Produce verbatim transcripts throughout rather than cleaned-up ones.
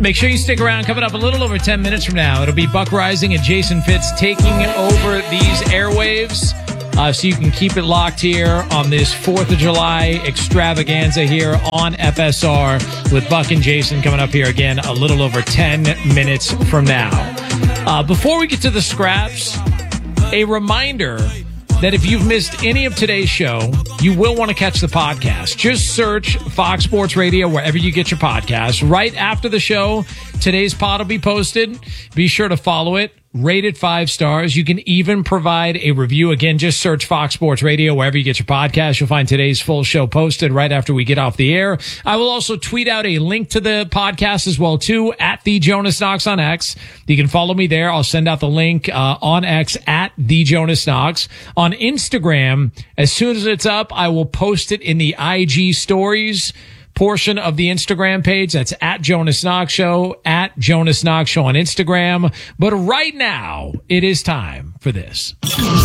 Make sure you stick around. Coming up a little over ten minutes from now, it'll be Buck Rising and Jason Fitz taking over these airwaves. Uh, so you can keep it locked here on this fourth of July extravaganza here on F S R with Buck and Jason coming up here again a little over ten minutes from now. Uh, before we get to the scraps, a reminder that if you've missed any of today's show, you will want to catch the podcast. Just search Fox Sports Radio wherever you get your podcasts. Right after the show, today's pod will be posted. Be sure to follow it. Rate it five stars. You can even provide a review. Again, just search Fox Sports Radio wherever you get your podcast. You'll find today's full show posted right after we get off the air. I will also tweet out a link to the podcast as well, too, at The Jonas Knox on X. You can follow me there. I'll send out the link uh, on X at The Jonas Knox. On Instagram, as soon as it's up, I will post it in the I G stories portion of the Instagram page. That's at Jonas Knox Show, at Jonas Knox Show on Instagram. But right now, it is time for this.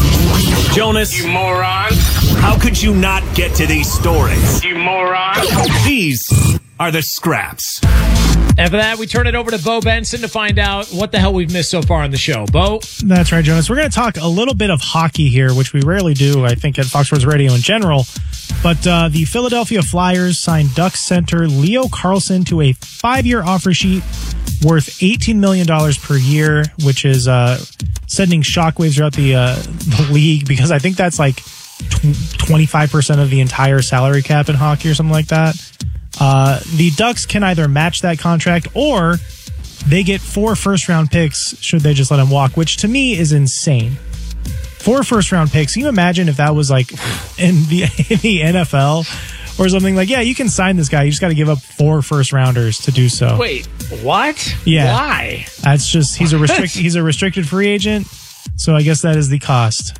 Jonas. You moron. How could you not get to these stories? You moron. These are the scraps. And for that, we turn it over to Bo Benson to find out what the hell we've missed so far on the show. Bo? That's right, Jonas. We're going to talk a little bit of hockey here, which we rarely do, I think, at Fox Sports Radio in general. But uh, the Philadelphia Flyers signed Ducks center Leo Carlsson to a five-year offer sheet worth eighteen million dollars per year, which is uh, sending shockwaves throughout the, uh, the league, because I think that's like twenty-five percent of the entire salary cap in hockey or something like that. Uh, the Ducks can either match that contract or they get four first-round picks should they just let him walk, which to me is insane. Four first-round picks. Can you imagine if that was like in the, in the N F L or something? Like, yeah, you can sign this guy. You just got to give up four first-rounders to do so. Wait, what? Yeah. Why? That's just, he's a restrict, he's a restricted free agent, so I guess that is the cost.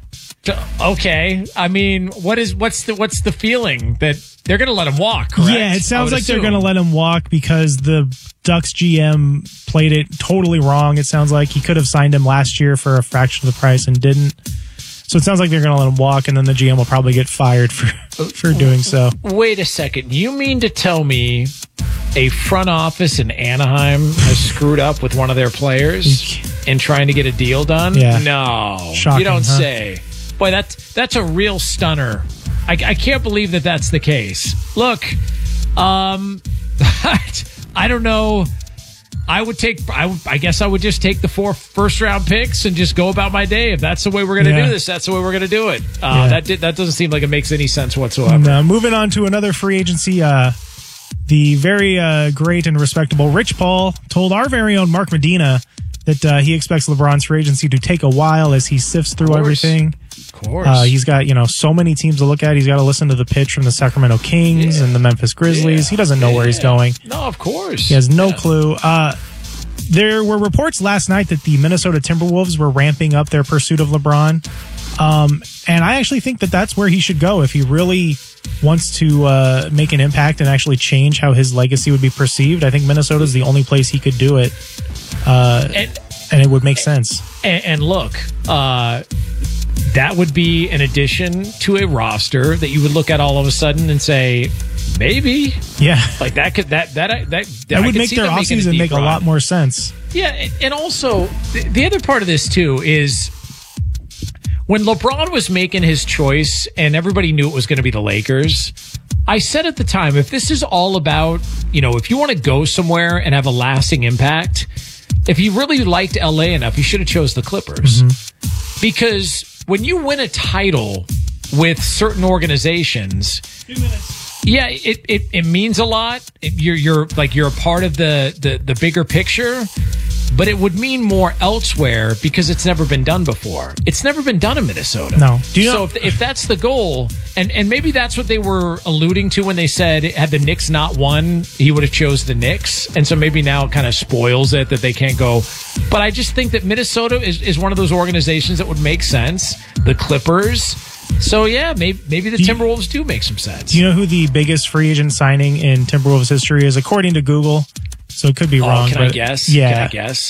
Okay. I mean, what is what's the what's the feeling that they're going to let him walk, correct? Yeah, it sounds like assume. they're going to let him walk because the Ducks G M played it totally wrong. It sounds like he could have signed him last year for a fraction of the price and didn't. So it sounds like they're going to let him walk, and then the G M will probably get fired for, for doing so. Wait a second. You mean to tell me a front office in Anaheim has screwed up with one of their players in trying to get a deal done? Yeah. No. Shocking, you don't huh? say. Boy, that's, that's a real stunner. I, I can't believe that that's the case. Look, um, I don't know. I would take, I, I guess I would just take the four first round picks and just go about my day. If that's the way we're going to Yeah. do this, that's the way we're going to do it. Uh, Yeah. That did, that doesn't seem like it makes any sense whatsoever. And, uh, moving on to another free agency, uh, the very uh, great and respectable Rich Paul told our very own Mark Medina that uh, he expects LeBron's free agency to take a while as he sifts through everything. Of course. Uh, he's got, you know, so many teams to look at. He's got to listen to the pitch from the Sacramento Kings Yeah. and the Memphis Grizzlies. Yeah. He doesn't know where he's Yeah. going. No, of course. He has no Yeah. clue. Uh, there were reports last night that the Minnesota Timberwolves were ramping up their pursuit of LeBron. Um, and I actually think that that's where he should go if he really wants to uh, make an impact and actually change how his legacy would be perceived. I think Minnesota is the only place he could do it. Uh, And, and it would make sense. and, and look, uh, that would be an addition to a roster that you would look at all of a sudden and say, maybe. Yeah. Like that could, that, that, that, That I would could make see their them making offseason deep make a run. lot more sense. Yeah, and- and also the, the other part of this too is when LeBron was making his choice and everybody knew it was going to be the Lakers, I said at the time, if this is all about, you know, if you want to go somewhere and have a lasting impact, if you really liked L A enough, you should have chose the Clippers. Mm-hmm. Because when you win a title with certain organizations, yeah, it, it, it means a lot. It, you're you're like you're a part of the, the, the bigger picture, but it would mean more elsewhere because it's never been done before. It's never been done in Minnesota. No. Do you so know- if, if that's the goal, and, and maybe that's what they were alluding to when they said had the Knicks not won, he would have chose the Knicks, and so maybe now it kind of spoils it that they can't go. But I just think that Minnesota is, is one of those organizations that would make sense. The Clippers. So, yeah, maybe, maybe the Do you- Timberwolves do make some sense. Do you know who the biggest free agent signing in Timberwolves history is, according to Google? So it could be oh, wrong. can I but guess? Yeah. Can I guess?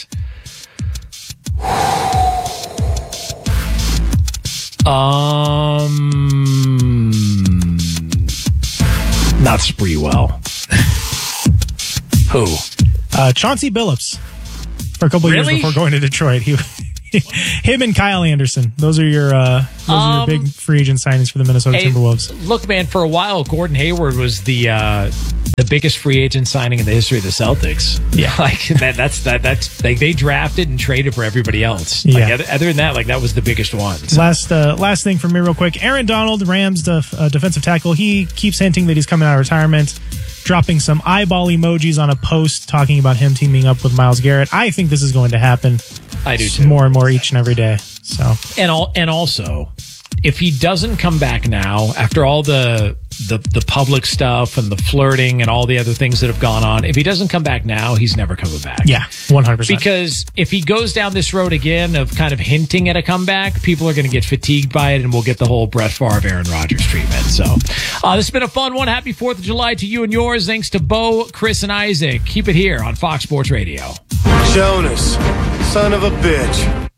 Um, not Spreewell. Who? Uh, Chauncey Billups for a couple Really? years before going to Detroit. He, him and Kyle Anderson. Those are your uh, those Um, are your big free agent signings for the Minnesota Hey, Timberwolves. look, man, for a while, Gordon Hayward was the uh, the biggest free agent signing in the history of the Celtics. Yeah, like that. That's that. That's like they drafted and traded for everybody else. Like, Yeah. other, other than that, like that was the biggest one. So, Last uh, last thing for me, real quick. Aaron Donald, Rams def, uh, defensive tackle. He keeps hinting that he's coming out of retirement, dropping some eyeball emojis on a post talking about him teaming up with Myles Garrett. I think this is going to happen. I do too. More and more each and every day. So and all and also, if he doesn't come back now after all the the the public stuff and the flirting and all the other things that have gone on, if he doesn't come back now, he's never coming back. yeah, one hundred percent. Because if he goes down this road again of kind of hinting at a comeback, people are going to get fatigued by it, and we'll get the whole Brett Favre, Aaron Rodgers treatment. So uh, this has been a fun one. Happy fourth of July to you and yours. Thanks to Bo, Chris, and Isaac. Keep it here on Fox Sports Radio. Jonas, son of a bitch.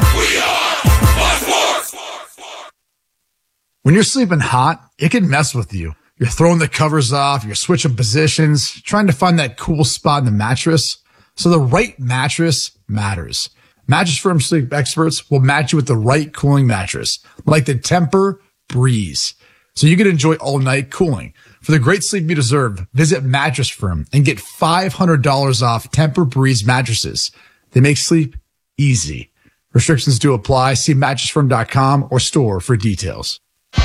When you're sleeping hot, it can mess with you. You're throwing the covers off, you're switching positions, trying to find that cool spot in the mattress. So the right mattress matters. Mattress Firm sleep experts will match you with the right cooling mattress, like the Tempur Breeze, so you can enjoy all night cooling. For the great sleep you deserve, visit Mattress Firm and get five hundred dollars off Tempur Breeze mattresses. They make sleep easy. Restrictions do apply. See mattress firm dot com or store for details.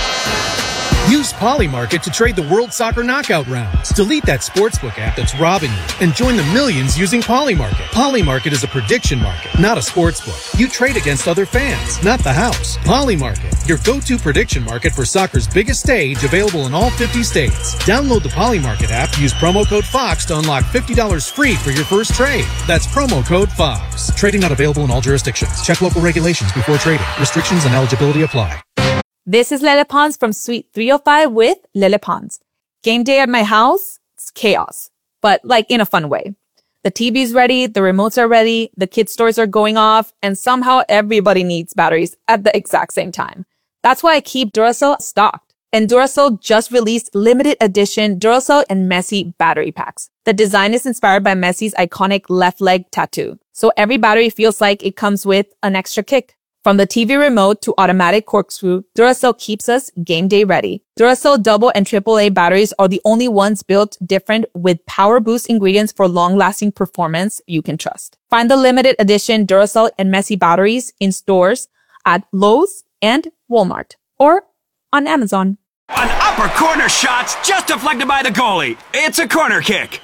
Use Polymarket to trade the World Soccer Knockout rounds. Delete that sportsbook app that's robbing you and join the millions using Polymarket. Polymarket is a prediction market, not a sportsbook. You trade against other fans, not the house. Polymarket, your go-to prediction market for soccer's biggest stage, available in all fifty states. Download the Polymarket app, use promo code FOX to unlock fifty dollars free for your first trade. That's promo code FOX. Trading not available in all jurisdictions. Check local regulations before trading. Restrictions and eligibility apply. This is Lele Pons from Suite three oh five with Lele Pons. Game day at my house, it's chaos, but like in a fun way. The T V's ready, the remotes are ready, the kids' toys are going off, and somehow everybody needs batteries at the exact same time. That's why I keep Duracell stocked. And Duracell just released limited edition Duracell and Messi battery packs. The design is inspired by Messi's iconic left leg tattoo. So every battery feels like it comes with an extra kick. From the T V remote to automatic corkscrew, Duracell keeps us game day ready. Duracell double and triple A batteries are the only ones built different with power boost ingredients for long-lasting performance you can trust. Find the limited edition Duracell and Messi batteries in stores at Lowe's and Walmart or on Amazon. An upper corner shot's just deflected by the goalie. It's a corner kick.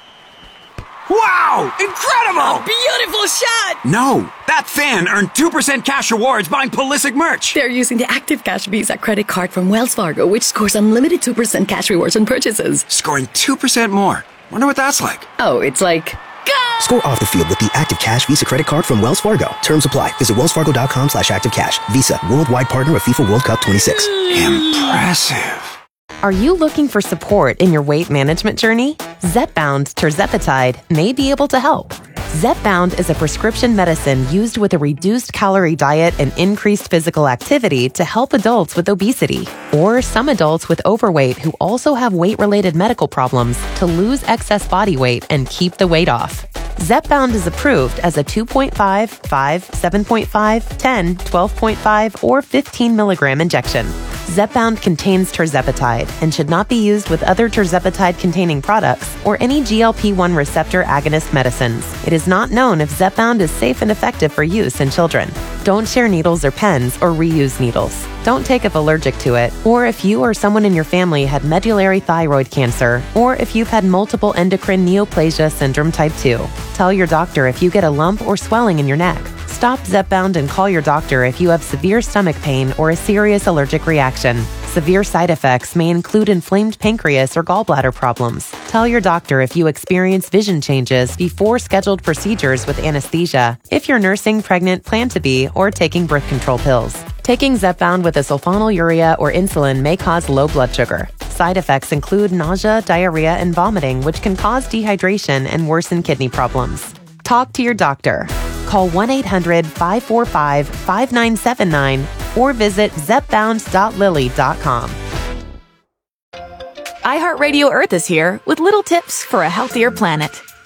Wow! Incredible! Beautiful shot! No, that fan earned two percent cash rewards buying Pulisic merch. They're using the Active Cash Visa credit card from Wells Fargo, which scores unlimited two percent cash rewards on purchases. Scoring two percent more. Wonder what that's like. Oh, it's like... Go! Score off the field with the Active Cash Visa credit card from Wells Fargo. Terms apply. Visit wellsfargo.com slash active cash. Visa, worldwide partner of FIFA World Cup twenty-six. Impressive. Are you looking for support in your weight management journey? Zepbound tirzepatide may be able to help. Zepbound is a prescription medicine used with a reduced calorie diet and increased physical activity to help adults with obesity or some adults with overweight who also have weight-related medical problems to lose excess body weight and keep the weight off. Zepbound is approved as a two point five, five, seven point five, ten, twelve point five, or fifteen milligram injection. Zepbound contains tirzepatide and should not be used with other tirzepatide-containing products or any G L P one receptor agonist medicines. It is not known if Zepbound is safe and effective for use in children. Don't share needles or pens or reuse needles. Don't take if allergic to it, or if you or someone in your family had medullary thyroid cancer, or if you've had multiple endocrine neoplasia syndrome type two. Tell your doctor if you get a lump or swelling in your neck. Stop Zepbound and call your doctor if you have severe stomach pain or a serious allergic reaction. Severe side effects may include inflamed pancreas or gallbladder problems. Tell your doctor if you experience vision changes before scheduled procedures with anesthesia, if you're nursing, pregnant, plan to be, or taking birth control pills. Taking Zepbound with a sulfonylurea or insulin may cause low blood sugar. Side effects include nausea, diarrhea, and vomiting, which can cause dehydration and worsen kidney problems. Talk to your doctor. Call one eight hundred, five four five, five nine seven nine or visit zepbound dot lilly dot com. iHeartRadio Earth is here with little tips for a healthier planet.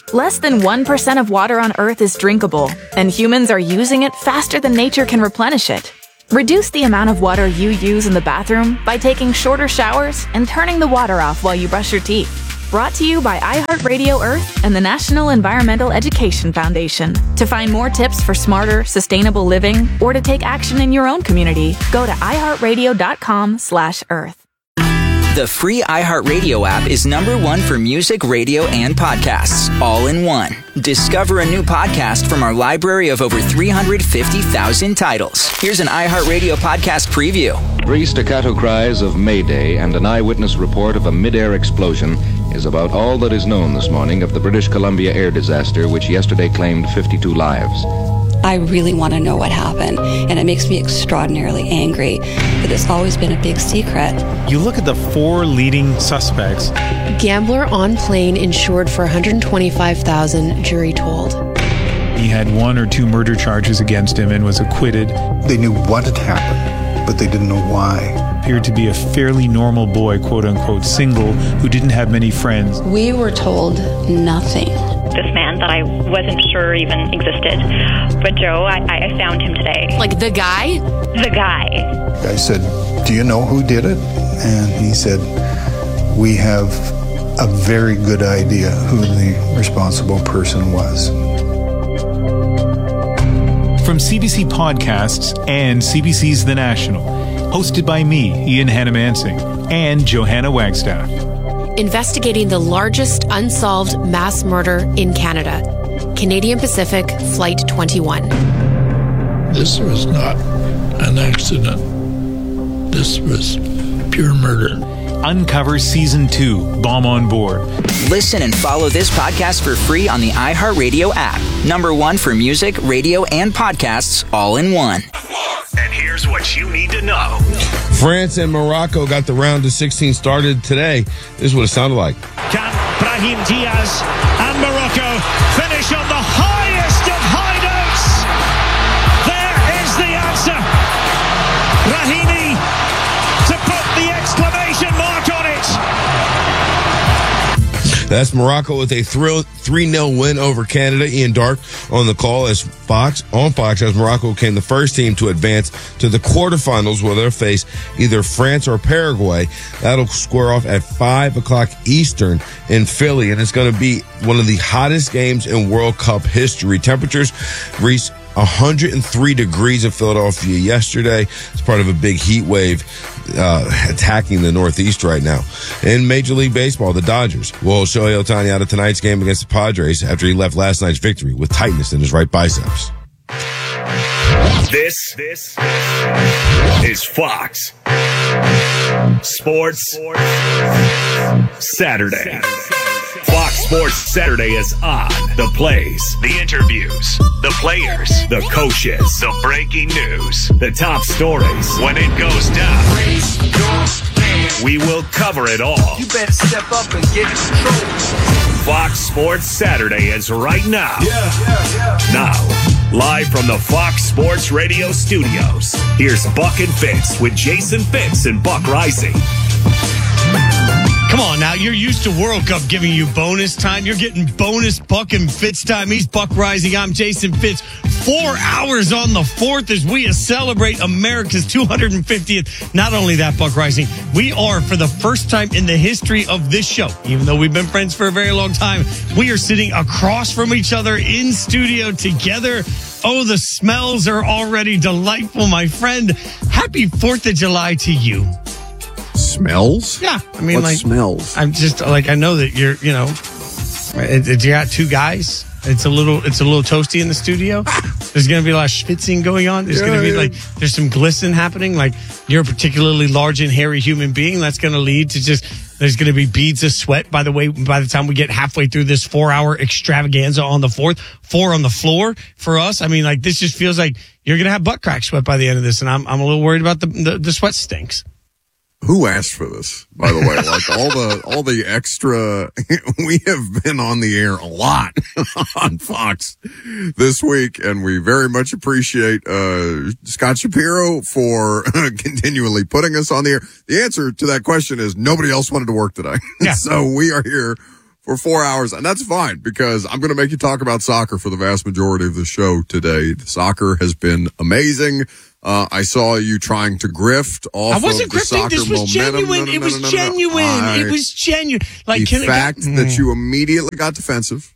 Less than one percent of water on Earth is drinkable, and humans are using it faster than nature can replenish it. Reduce the amount of water you use in the bathroom by taking shorter showers and turning the water off while you brush your teeth. Brought to you by iHeartRadio Earth and the National Environmental Education Foundation. To find more tips for smarter, sustainable living, or to take action in your own community, go to iHeartRadio.com slash Earth. The free iHeartRadio app is number one for music, radio, and podcasts, all in one. Discover a new podcast from our library of over three hundred fifty thousand titles. Here's an iHeartRadio podcast preview. Three staccato cries of Mayday and an eyewitness report of a mid-air explosion is about all that is known this morning of the British Columbia air disaster, which yesterday claimed fifty-two lives. I really want to know what happened, and it makes me extraordinarily angry that it's always been a big secret. You look at the four leading suspects. Gambler on plane insured for one hundred twenty-five thousand dollars, jury told. He had one or two murder charges against him and was acquitted. They knew what had happened, but they didn't know why. Appeared to be a fairly normal boy, quote-unquote, single, who didn't have many friends. We were told nothing. This man that I wasn't sure even existed. But Joe, I, I found him today. Like the guy? The guy. I said, do you know who did it? And he said, we have a very good idea who the responsible person was. From C B C Podcasts and C B C's The National, hosted by me, Ian Hannamansing, and Johanna Wagstaff. Investigating the largest unsolved mass murder in Canada. Canadian Pacific Flight twenty-one. This was not an accident. This was pure murder. Uncover Season two, Bomb on Board. Listen and follow this podcast for free on the iHeartRadio app. Number one for music, radio, and podcasts, all in one. And here's what you need to know. France and Morocco got the round of sixteen started today. This is what it sounded like. Can Brahim Diaz and Morocco finish on the highest of high notes? There is the answer. Brahimi to put the exclamation mark on it. That's Morocco with a three nil win over Canada. Ian Dark on the call as Fox on Fox as Morocco became the first team to advance to the quarterfinals, where they'll face either France or Paraguay. That'll square off at five o'clock Eastern in Philly, and it's going to be one of the hottest games in World Cup history. Temperatures reached one hundred three degrees in Philadelphia yesterday. It's part of a big heat wave uh, attacking the Northeast right now. In Major League Baseball, the Dodgers will hold Shohei Ohtani out of tonight's game against the Padres after he left last night's victory with tightness in his right biceps. This, this is Fox Sports Saturday. Fox Sports Saturday is on. The plays, the interviews, the players, the coaches, the breaking news, the top stories. When it goes down, we will cover it all. You better step up and get in control. Fox Sports Saturday is right now. Yeah, yeah, yeah. Now, live from the Fox Sports Radio studios, here's Buck and Fitz with Jason Fitz and Buck Rising. Come on now, you're used to World Cup giving you bonus time. You're getting bonus Buck and Fitz time. He's Buck Rising. I'm Jason Fitz. Four hours on the fourth as we celebrate America's two hundred fiftieth. Not only that, Buck Rising, we are, for the first time in the history of this show, even though we've been friends for a very long time, we are sitting across from each other in studio together. Oh, the smells are already delightful, my friend. Happy fourth of July to you. Smells? Yeah. I mean, what like, smells? I'm just like, I know that you're, you know, it, it, you got two guys. It's a little, it's a little toasty in the studio. There's going to be a lot of schwitzing going on. There's yeah, going to be yeah. like, there's some glisten happening. Like, you're a particularly large and hairy human being. That's going to lead to just, there's going to be beads of sweat. By the way, by the time we get halfway through this four hour extravaganza on the fourth, four on the floor for us. I mean, like, this just feels like you're going to have butt crack sweat by the end of this. And I'm, I'm a little worried about the, the, the sweat stinks. Who asked for this, by the way? Like all the, all the extra, we have been on the air a lot on Fox this week, and we very much appreciate, uh, Scott Shapiro for continually putting us on the air. The answer to that question is nobody else wanted to work today. Yeah. So we are here for four hours. And that's fine because I'm going to make you talk about soccer for the vast majority of the show today. The soccer has been amazing. Uh, I saw you trying to grift off I wasn't of the grifting. soccer This was momentum. genuine. No, no, it no, was no, no, no. genuine. I, it was genuine. Like the can fact I, that you immediately got defensive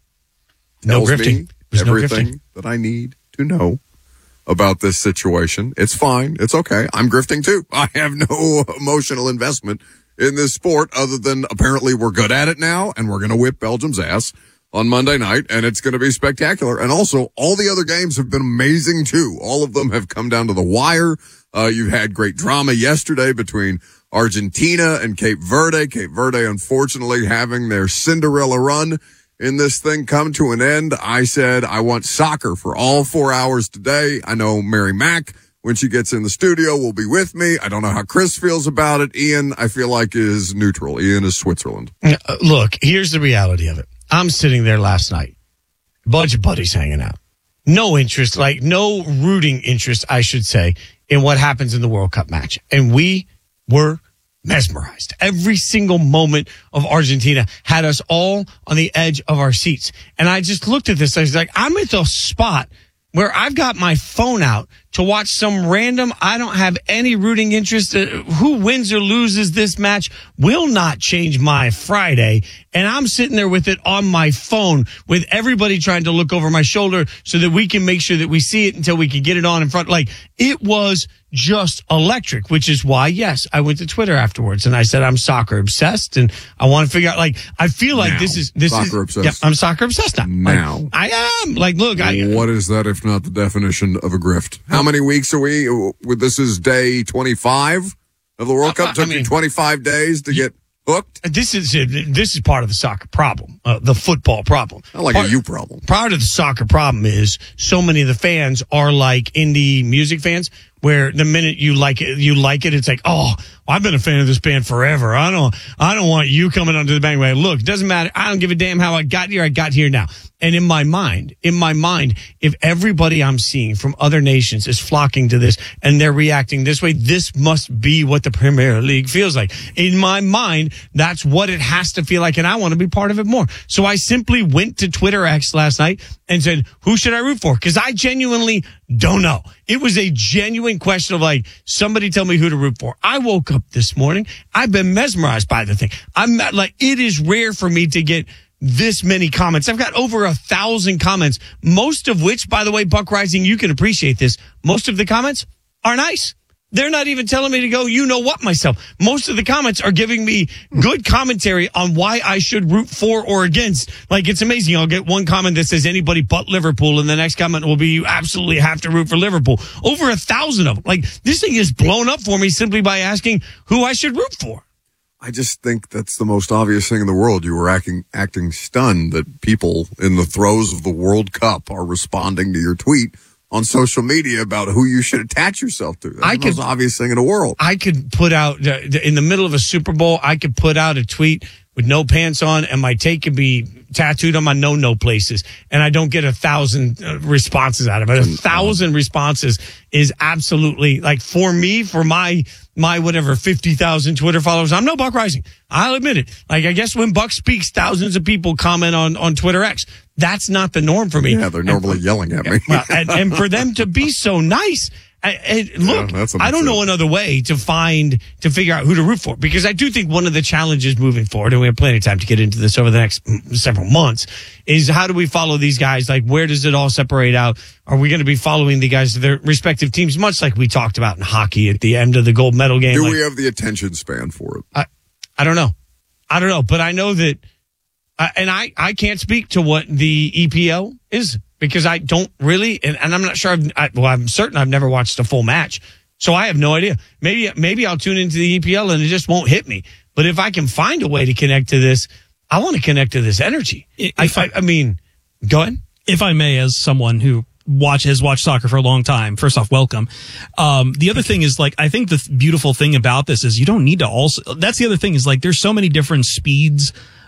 no tells grifting. me There's no everything grifting. that I need to know about this situation. It's fine. It's okay. I'm grifting too. I have no emotional investment in this sport other than apparently we're good at it now and we're going to whip Belgium's ass on Monday night and it's going to be spectacular. And also all the other games have been amazing too. All of them have come down to the wire. Uh, you had great drama yesterday between Argentina and Cape Verde. Cape Verde, unfortunately, having their Cinderella run in this thing come to an end. I said, I want soccer for all four hours today. I know Mary Mack, when she gets in the studio, will be with me. I don't know how Chris feels about it. Ian, I feel like, is neutral. Ian is Switzerland. Uh, look, here's the reality of it. I'm sitting there last night. Bunch of buddies hanging out. No interest, like no rooting interest, I should say, in what happens in the World Cup match. And we were mesmerized. Every single moment of Argentina had us all on the edge of our seats. And I just looked at this. I was like, I'm at the spot where I've got my phone out to watch some random, I don't have any rooting interest. Uh, who wins or loses this match will not change my Friday. And I'm sitting there with it on my phone with everybody trying to look over my shoulder so that we can make sure that we see it until we can get it on in front. Like, it was just electric, which is why, yes, I went to Twitter afterwards and I said, I'm soccer obsessed and I want to figure out, like, I feel like Now, this is, this soccer is, obsessed. Yeah, I'm soccer obsessed now. Now. Like, I am. Like, look, I, What is that if not the definition of a grift? How many weeks are we? This is day twenty-five of the World Cup. I- I Took mean, you twenty-five days to get hooked. This is this is part of the soccer problem, uh, the football problem. Not like part, a you problem. Part of the soccer problem is so many of the fans are like indie music fans, where the minute you like it, you like it, it's like, oh, I've been a fan of this band forever. I don't, I don't want you coming onto the bandwagon. Look, it doesn't matter. I don't give a damn how I got here. I got here now. And in my mind, in my mind, if everybody I'm seeing from other nations is flocking to this and they're reacting this way, this must be what the Premier League feels like. In my mind, that's what it has to feel like, and I want to be part of it more. So I simply went to Twitter X last night and said, who should I root for? Because I genuinely don't know. It was a genuine question of like, somebody tell me who to root for. I woke up this morning. I've been mesmerized by the thing. I'm not, like, it is rare for me to get this many comments. I've got over a thousand comments, most of which, by the way, Buck Rising, you can appreciate this. Most of the comments are nice. They're not even telling me to go, you know what, myself. Most of the comments are giving me good commentary on why I should root for or against. Like, it's amazing. I'll get one comment that says anybody but Liverpool, and the next comment will be you absolutely have to root for Liverpool. Over a thousand of them. Like, this thing is blown up for me simply by asking who I should root for. I just think that's the most obvious thing in the world. You were acting acting stunned that people in the throes of the World Cup are responding to your tweet on social media about who you should attach yourself to. That's I the could, most obvious thing in the world. I could put out, uh, in the middle of a Super Bowl, I could put out a tweet with no pants on and my take could be tattooed on my no-no places. And I don't get a thousand uh, responses out of it. A thousand responses is absolutely, like, for me, for my, my whatever, fifty thousand Twitter followers, I'm no Buck Rising. I'll admit it. Like, I guess when Buck speaks, thousands of people comment on, on Twitter X. That's not the norm for me. Yeah, they're normally and, yelling at me. well, and, and for them to be so nice, I, I, look, Yeah, that's I don't know another way to find, to figure out who to root for, because I do think one of the challenges moving forward, and we have plenty of time to get into this over the next several months, is how do we follow these guys? Like, where does it all separate out? Are we going to be following the guys to their respective teams, much like we talked about in hockey at the end of the gold medal game? Do like, we have the attention span for it? I, I don't know. I don't know, but I know that, uh, and I, I can't speak to what the E P L is, because I don't really, and, and I'm not sure, I've, I, well, I'm certain I've never watched a full match, so I have no idea. Maybe, maybe I'll tune into the E P L and it just won't hit me. But if I can find a way to connect to this, I want to connect to this energy. If I, I, I mean, go ahead. If I may, as someone who watch has watched soccer for a long time, first off, welcome. Um, the other thing is, like, I think the th- beautiful thing about this is you don't need to also, that's the other thing is, like, there's so many different speeds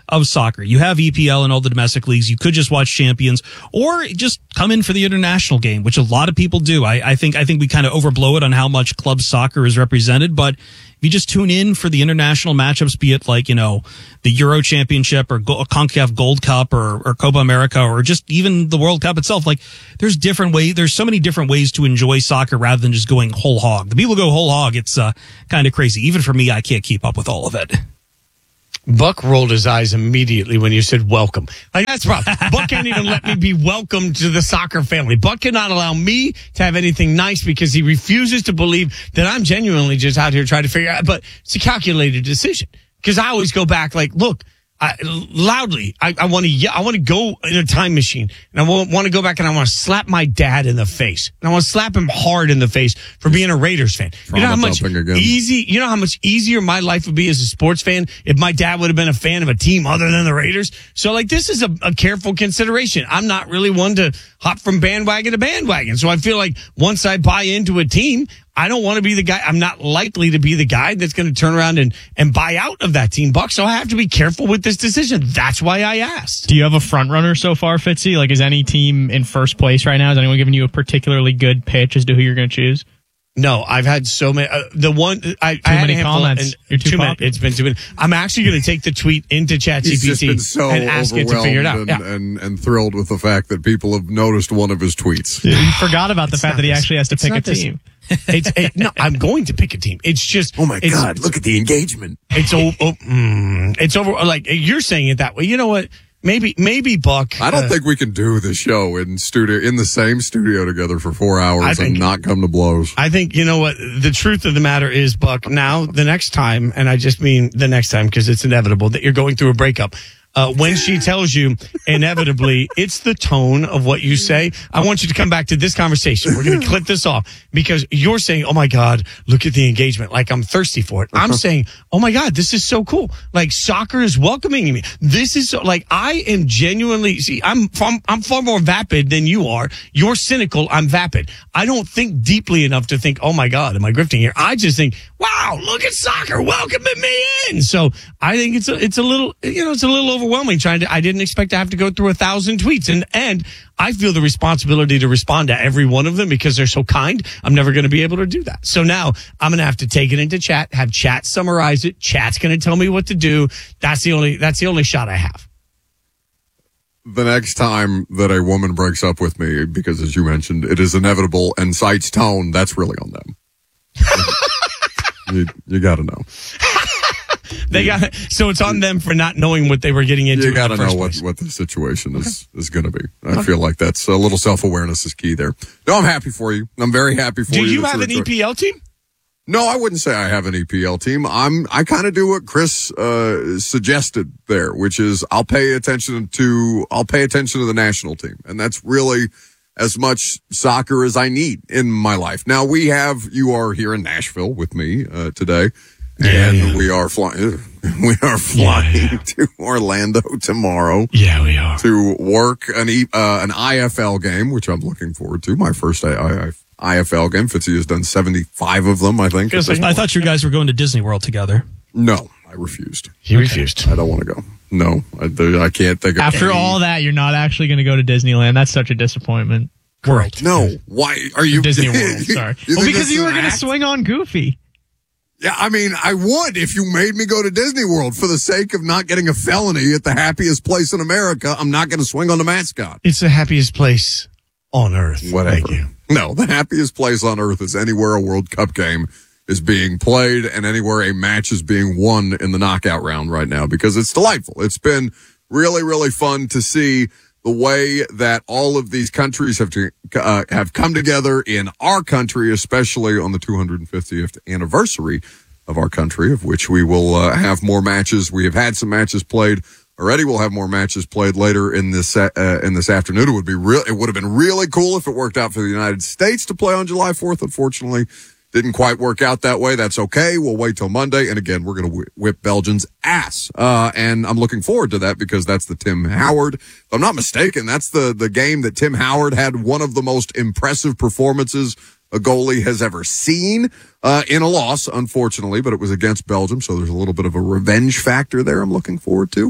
of soccer. You have E P L and all the domestic leagues. You could just watch Champions or just come in for the international game, which a lot of people do. I, I think I think we kind of overblow it on how much club soccer is represented, but if you just tune in for the international matchups, be it like, you know, the Euro Championship or Go- CONCACAF Gold Cup or, or Copa America or just even the World Cup itself, like there's different ways, there's so many different ways to enjoy soccer rather than just going whole hog. The people who go whole hog, it's uh, kind of crazy. Even for me, I can't keep up with all of it. Buck rolled his eyes immediately when you said welcome. Like, that's rough. Buck can't even let me be welcomed to the soccer family. Buck cannot allow me to have anything nice because he refuses to believe that I'm genuinely just out here trying to figure out. But it's a calculated decision because I always go back like, look, I, loudly, I, I want to, I want to go in a time machine and I want to go back and I want to slap my dad in the face. And I want to slap him hard in the face for being a Raiders fan. You know how much easy, you know how much easier my life would be as a sports fan if my dad would have been a fan of a team other than the Raiders. So like, this is a, a careful consideration. I'm not really one to hop from bandwagon to bandwagon. So I feel like once I buy into a team, I don't want to be the guy. I'm not likely to be the guy that's going to turn around and, and buy out of that team, Buck. So I have to be careful with this decision. That's why I asked. Do you have a front runner so far, Fitzy? Like, is any team in first place right now? Is anyone giving you a particularly good pitch as to who you're going to choose? No, I've had so many. Uh, the one I, too I had many a comments. And You're too too many. popular. It's been too many. I'm actually going to take the tweet into ChatGPT so and ask it to figure it out. And, Yeah. and, and thrilled with the fact that people have noticed one of his tweets. You forgot about the It's fact not that he this- actually has to it's pick a not this- team. It's it, no, I'm going to pick a team. It's just Oh my it's- God! Look at the engagement. It's o- oh, mm, it's over. Like you're saying it that way. You know what? Maybe maybe Buck. I don't uh, think we can do the show in studio in the same studio together for four I hours think- and not come to blows. I think, you know what, the truth of the matter is, Buck, now the next time, and I just mean the next time because it's inevitable that you're going through a breakup. Uh, when she tells you inevitably, it's the tone of what you say. I want you to come back to this conversation. We're going to clip this off because you're saying, oh my God, look at the engagement. Like I'm thirsty for it. I'm saying, oh my God, this is so cool. Like soccer is welcoming me. This is so, like, I am genuinely, see, I'm, I'm, I'm far more vapid than you are. You're cynical. I'm vapid. I don't think deeply enough to think, oh my God, am I grifting here? I just think, wow, look at soccer welcoming me in. So I think it's a, it's a little, you know, it's a little overwhelming trying to, I didn't expect to have to go through a thousand tweets and, and I feel the responsibility to respond to every one of them because they're so kind. I'm never going to be able to do that. So now I'm going to have to take it into chat, have chat summarize it. Chat's going to tell me what to do. That's the only, that's the only shot I have. The next time that a woman breaks up with me, because as you mentioned, it is inevitable and cites tone, that's really on them. you you got to know. They got so it's on them for not knowing what they were getting into. You got to in the know first what, place. what the situation is, is going to be. I feel like that's a little self-awareness is key there. No, I'm happy for you. I'm very happy for Do you. you that have you're an E P L team? No, I wouldn't say I have an E P L team. I'm, I kind of do what Chris, uh, suggested there, which is I'll pay attention to, I'll pay attention to the national team. And that's really as much soccer as I need in my life. Now we have, you are here in Nashville with me, uh, today. Yeah, and yeah. we are flying, we are flying Yeah, yeah. to Orlando tomorrow. Yeah, we are. To work an, e, uh, an I F L game, which I'm looking forward to. My first I, I, I F L game. Fitzy has done seventy-five of them, I think. I thought you guys were going to Disney World together. No, I refused. He okay. refused. I don't want to go. No, I, I can't think of After any. all that, you're not actually going to go to Disneyland. That's such a disappointment. Correct. No, why are you Disney World? Sorry. You Well, think because this you is were an going to act? swing on Goofy. Yeah, I mean, I would if you made me go to Disney World for the sake of not getting a felony at the happiest place in America. I'm not going to swing on the mascot. It's the happiest place on earth. Whatever. Thank you. No, the happiest place on earth is anywhere a World Cup game is being played and anywhere a match is being won in the knockout round right now because it's delightful. It's been really, really fun to see the way that all of these countries have to, uh, have come together in our country, especially on the two hundred fiftieth anniversary of our country, of which we will uh, have more matches. We have had some matches played already. We'll have more matches played later in this uh, in this afternoon. It would be real. It would have been really cool if it worked out for the United States to play on July fourth. Unfortunately, didn't quite work out that way. That's okay. We'll wait till Monday. And again, we're going to whip Belgium's ass. Uh, and I'm looking forward to that because that's the Tim Howard. If I'm not mistaken, that's the, the game that Tim Howard had one of the most impressive performances a goalie has ever seen, uh, in a loss, unfortunately, but it was against Belgium. So there's a little bit of a revenge factor there I'm looking forward to.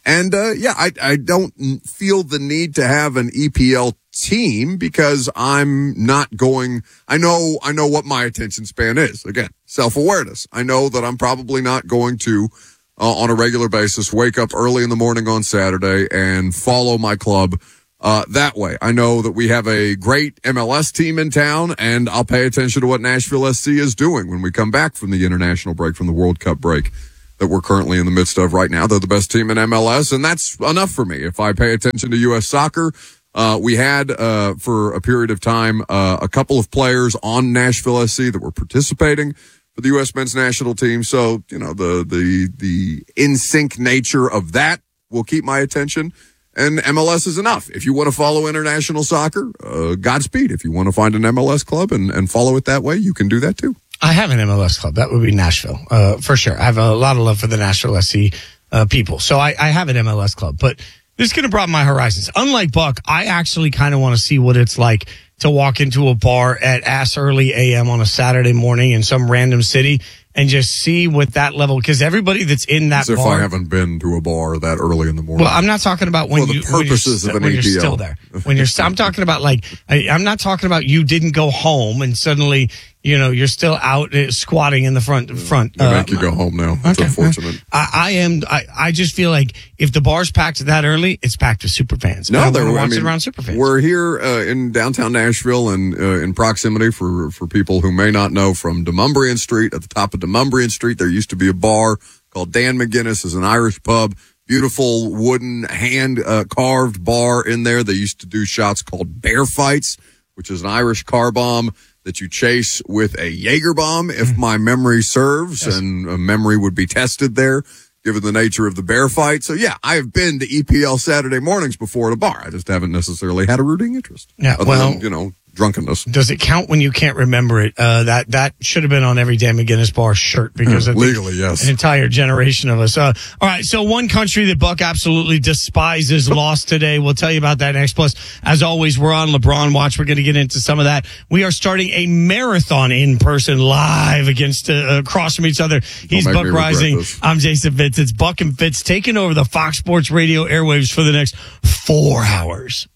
And, uh, yeah, I, I don't feel the need to have an E P L team because I'm not going, I know, I know what my attention span is. Again, self-awareness. I know that I'm probably not going to, uh, on a regular basis, wake up early in the morning on Saturday and follow my club, uh, that way. I know that we have a great M L S team in town, and I'll pay attention to what Nashville S C is doing when we come back from the international break, from the World Cup break that we're currently in the midst of right now. They're the best team in M L S, and that's enough for me. If I pay attention to U S soccer, uh, we had, uh, for a period of time, uh, a couple of players on Nashville S C that were participating for the U S men's national team. So, you know, the, the, the in sync nature of that will keep my attention. And M L S is enough. If you want to follow international soccer, uh, Godspeed. If you want to find an M L S club and, and follow it that way, you can do that too. I have an M L S club. That would be Nashville, uh, for sure. I have a lot of love for the Nashville S C uh, people. So I, I have an M L S club, but this is going to broaden my horizons. Unlike Buck, I actually kind of want to see what it's like to walk into a bar at ass early A M on a Saturday morning in some random city and just see what that level, because everybody that's in that As if bar. I haven't been to a bar that early in the morning. Well, I'm not talking about when well, you the purposes when of you're, an when E P L. you're still there. When you're, st- I'm talking about like, I, I'm not talking about you didn't go home and suddenly, you know, you're still out uh, squatting in the front front. They uh, make you go home now. It's okay. unfortunate. I, I am. I, I just feel like if the bar's packed that early, it's packed with super fans. No, I there. wanna I watch mean, it around super fans. We're here uh, in downtown Nashville and uh, in proximity for for people who may not know, from Demumbrian Street. At the top of Demumbrian Street, there used to be a bar called Dan McGinnis. Is an Irish pub. Beautiful wooden hand uh, carved bar in there. They used to do shots called bear fights, which is an Irish car bomb that you chase with a Jaeger bomb, if my memory serves, yes. And a memory would be tested there, given the nature of the bear fight. So, yeah, I have been to E P L Saturday mornings before at a bar. I just haven't necessarily had a rooting interest. Yeah, other well, than, you know, drunkenness. Does it count when you can't remember it? Uh, that that should have been on every Dan McGinnis bar shirt, because I think legally, yes, an entire generation of us. Uh, all right, so one country that Buck absolutely despises lost today. We'll tell you about that next. Plus, as always, we're on LeBron Watch. We're going to get into some of that. We are starting a marathon in person, live against uh, across from each other. He's Buck Rising. I'm Jason Fitz. It's Buck and Fitz taking over the Fox Sports Radio airwaves for the next four hours.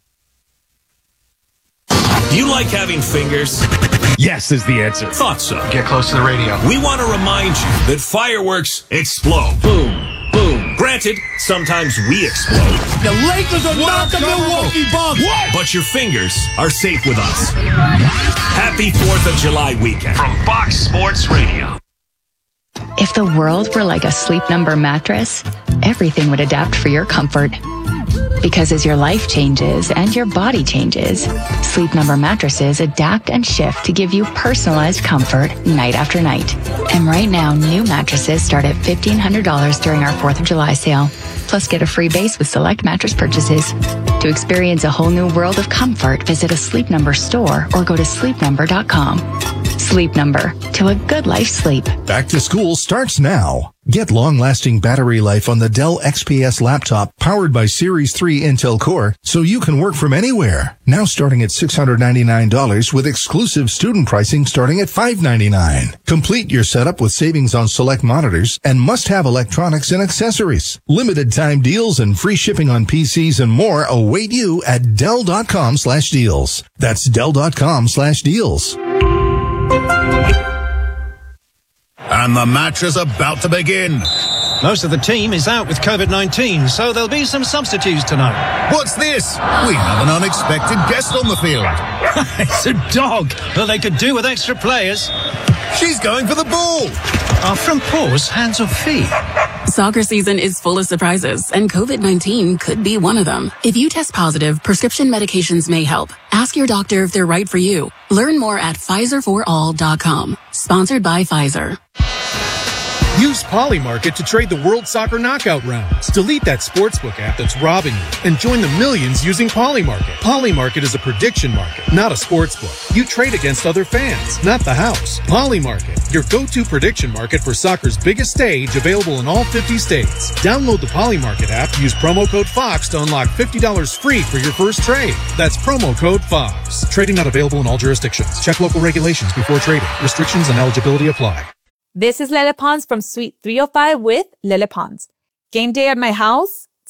Do you like having fingers? Yes is the answer. Thought so. Get close to the radio. We want to remind you that fireworks explode. Boom, boom. Granted, sometimes we explode. The Lakers are not the Milwaukee Bucks. What? But your fingers are safe with us. Happy fourth of July weekend from Fox Sports Radio. If the world were like a Sleep Number mattress, everything would adapt for your comfort. Because as your life changes and your body changes, Sleep Number mattresses adapt and shift to give you personalized comfort night after night. And right now, new mattresses start at fifteen hundred dollars during our fourth of July sale. Plus, get a free base with select mattress purchases. To experience a whole new world of comfort, visit a Sleep Number store or go to sleep number dot com. Sleep Number, to a good life sleep. Back to school starts now. Get long-lasting battery life on the Dell X P S laptop powered by Series three Intel Core, so you can work from anywhere. Now starting at six hundred ninety-nine dollars with exclusive student pricing starting at five hundred ninety-nine dollars. Complete your setup with savings on select monitors and must-have electronics and accessories. Limited time deals and free shipping on P Cs and more await you at Dell.com slash deals. That's Dell.com slash deals. And the match is about to begin. Most of the team is out with COVID nineteen, so there'll be some substitutes tonight. What's this? We have an unexpected guest on the field. It's a dog that they could do with extra players. She's going for the ball. Our front paws, hands or feet? Soccer season is full of surprises, and COVID nineteen could be one of them. If you test positive, prescription medications may help. Ask your doctor if they're right for you. Learn more at Pfizer for all dot com. Sponsored by Pfizer. Use Polymarket to trade the World Soccer Knockout rounds. Delete that sportsbook app that's robbing you and join the millions using Polymarket. Polymarket is a prediction market, not a sportsbook. You trade against other fans, not the house. Polymarket, your go-to prediction market for soccer's biggest stage, available in all fifty states. Download the Polymarket app, use promo code FOX to unlock fifty dollars free for your first trade. That's promo code FOX. Trading not available in all jurisdictions. Check local regulations before trading. Restrictions and eligibility apply. This is Lele Pons from Suite three oh five with Lele Pons. Game day at my house?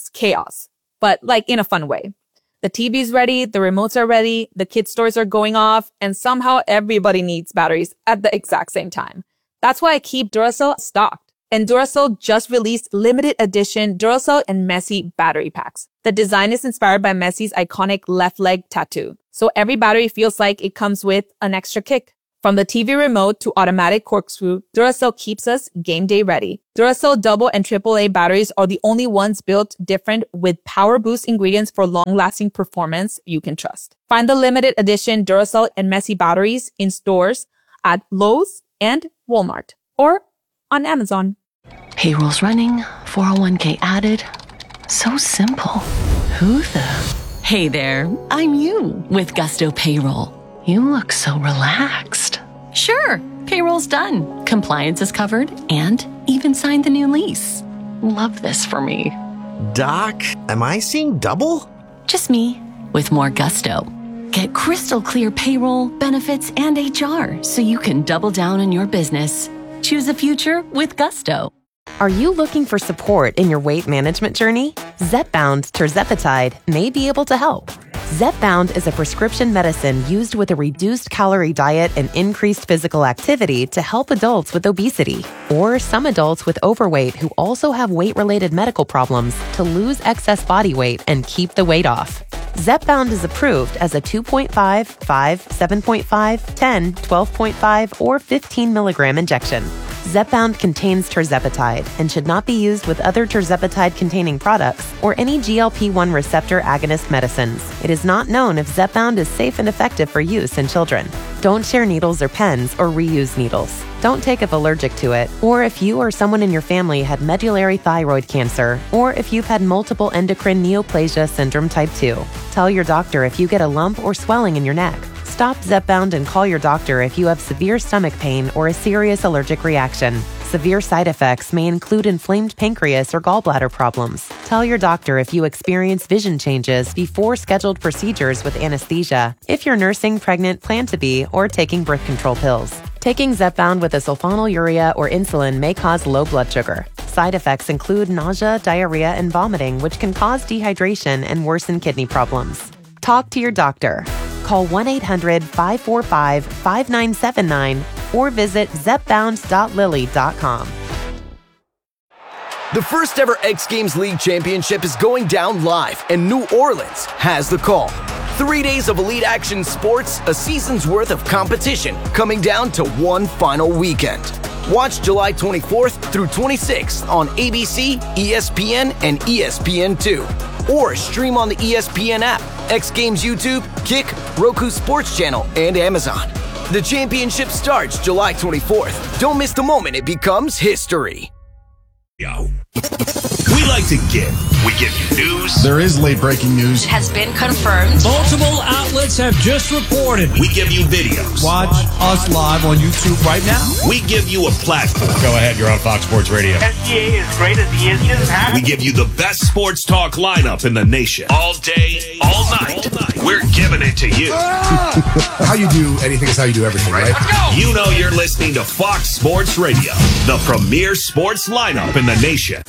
It's chaos, but like in a fun way. The T V's ready, the remotes are ready, the kid stores are going off, and somehow everybody needs batteries at the exact same time. That's why I keep Duracell stocked. And Duracell just released limited edition Duracell and Messi battery packs. The design is inspired by Messi's iconic left leg tattoo. So every battery feels like it comes with an extra kick. From the T V remote to automatic corkscrew, Duracell keeps us game day ready. Duracell double and triple A batteries are the only ones built different with power boost ingredients for long-lasting performance you can trust. Find the limited edition Duracell and Messi batteries in stores at Lowe's and Walmart or on Amazon. Payroll's running, four oh one k added. So simple. Who the? Hey there, I'm you with Gusto Payroll. You look so relaxed. Sure, payroll's done. Compliance is covered and even signed the new lease. Love this for me. Doc, am I seeing double? Just me with more gusto. Get crystal clear payroll, benefits, and H R so you can double down on your business. Choose a future with Gusto. Are you looking for support in your weight management journey? Zepbound tirzepatide may be able to help. Zepbound is a prescription medicine used with a reduced calorie diet and increased physical activity to help adults with obesity or some adults with overweight who also have weight-related medical problems to lose excess body weight and keep the weight off. Zepbound is approved as a two point five, five, seven point five, ten, twelve point five, or fifteen milligram injection. Zepbound contains tirzepatide and should not be used with other tirzepatide-containing products or any G L P one receptor agonist medicines. It is not known if Zepbound is safe and effective for use in children. Don't share needles or pens or reuse needles. Don't take if allergic to it, or if you or someone in your family had medullary thyroid cancer, or if you've had multiple endocrine neoplasia syndrome type two. Tell your doctor if you get a lump or swelling in your neck. Stop Zepbound and call your doctor if you have severe stomach pain or a serious allergic reaction. Severe side effects may include inflamed pancreas or gallbladder problems. Tell your doctor if you experience vision changes before scheduled procedures with anesthesia, if you're nursing, pregnant, plan to be, or taking birth control pills. Taking Zepbound with a sulfonylurea or insulin may cause low blood sugar. Side effects include nausea, diarrhea, and vomiting, which can cause dehydration and worsen kidney problems. Talk to your doctor. Call one eight hundred, five four five, five nine seven nine or visit zepbound dot lilly dot com. The first ever X Games League Championship is going down live, and New Orleans has the call. Three days of elite action sports, a season's worth of competition, coming down to one final weekend. Watch July twenty-fourth through twenty-sixth on A B C, E S P N, and E S P N two. Or stream on the E S P N app, X Games YouTube, Kick, Roku Sports Channel, and Amazon. The championship starts July twenty-fourth. Don't miss the moment it becomes history. Yo. We like to give. We give you news. There is late breaking news. It has been confirmed. Multiple outlets have just reported. We give you videos. Watch us live on YouTube right now. We give you a platform. Go ahead, you're on Fox Sports Radio. S G A is great as he is. He doesn't have We give you the best sports talk lineup in the nation. All day, all night. All night. We're giving it to you. How you do anything is how you do everything, right? Let's go. You know you're listening to Fox Sports Radio, the premier sports lineup in the nation.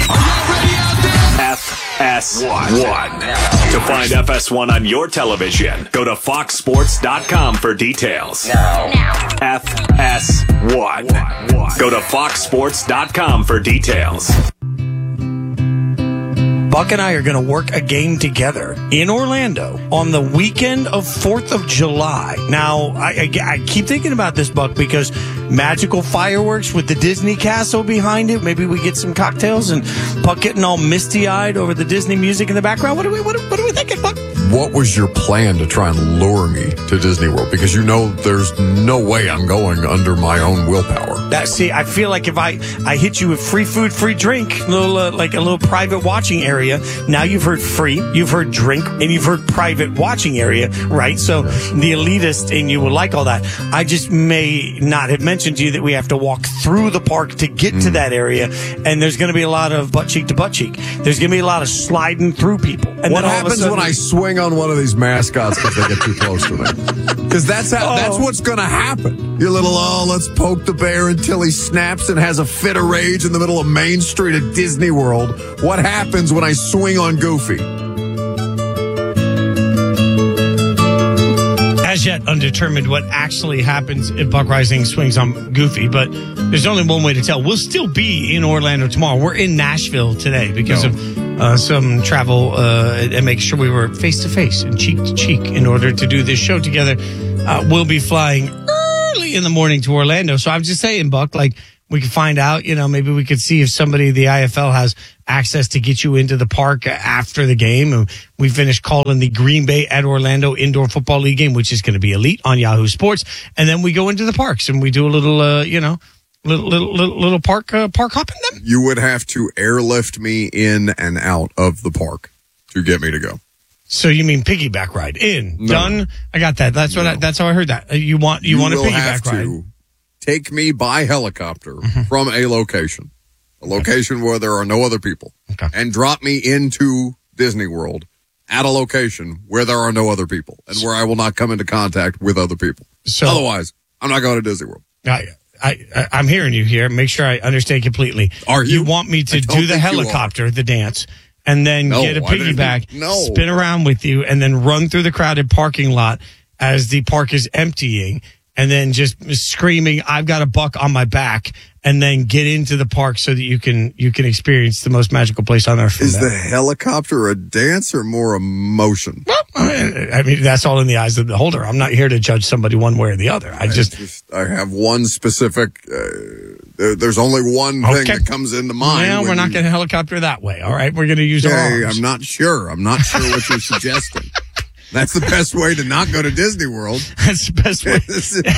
F S one. To find F S one on your television, go to fox sports dot com for details. Now. F S one. Go to fox sports dot com for details. Buck and I are going to work a game together in Orlando on the weekend of fourth of July. Now, I, I, I keep thinking about this, Buck, because magical fireworks with the Disney castle behind it. Maybe we get some cocktails and Buck getting all misty-eyed over the Disney music in the background. What are we, what are, what are we thinking, Buck? What was your plan to try and lure me to Disney World? Because you know there's no way I'm going under my own willpower. That, see, I feel like if I, I hit you with free food, free drink, little uh, like a little private watching area. Now you've heard free, you've heard drink, and you've heard private watching area, right? So the elitist in you will like all that. I just may not have mentioned to you that we have to walk through the park to get mm. to that area, and there's going to be a lot of butt cheek to butt cheek. There's going to be a lot of sliding through people. And what then all happens of a sudden, when I swing on one of these mascots because they get too close to me. Because that's how, oh. that's what's going to happen. Your little, oh, let's poke the bear until he snaps and has a fit of rage in the middle of Main Street at Disney World. What happens when I swing on Goofy? As yet undetermined what actually happens if Buck Rising swings on Goofy, but there's only one way to tell. We'll still be in Orlando tomorrow. We're in Nashville today because no. of uh, some travel uh, and make sure we were face to face and cheek to cheek in order to do this show together. Uh, we'll be flying early in the morning to Orlando. So I'm just saying, Buck, like, we could find out, you know, maybe we could see if somebody, the I F L, has access to get you into the park after the game. And we finished calling the Green Bay at Orlando Indoor Football League game, which is going to be elite on Yahoo Sports. And then we go into the parks and we do a little, uh, you know, little, little, little, little park, uh, park hopping them. You would have to airlift me in and out of the park to get me to go. So you mean piggyback ride? In, no. Done. I got that. That's what. No. I, that's how I heard that. You want, you, you want a will piggyback have ride? To take me by helicopter mm-hmm. from a location, a location okay. where there are no other people, okay. and drop me into Disney World at a location where there are no other people and where I will not come into contact with other people. So, otherwise, I'm not going to Disney World. I, I, I'm hearing you here. Make sure I understand completely. Are you? You want me to do the helicopter, the dance, and then no, get a piggyback, no. spin around with you, and then run through the crowded parking lot as the park is emptying, and then just screaming, "I've got a buck on my back," and then get into the park so that you can you can experience the most magical place on earth. Is the helicopter a dance or more emotion? Well, I mean, that's all in the eyes of the beholder. I'm not here to judge somebody one way or the other. I, I just, just I have one specific. Uh, there, there's only one thing okay. that comes into mind. Well, we're not going to helicopter that way. All right, we're going to use okay, our arms. I'm not sure. I'm not sure what you're suggesting. That's the best way to not go to Disney World. That's the best way.